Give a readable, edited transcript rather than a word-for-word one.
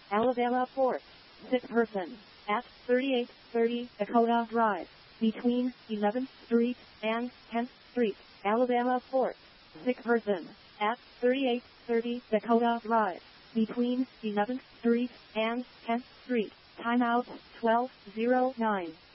Alabama Port. Sick person at 3830 Dakota Drive, between 11th Street and 10th Street, Alabama Port. Sick person at 3830 Dakota Drive, between 11th Street and 10th Street. Timeout 12:09.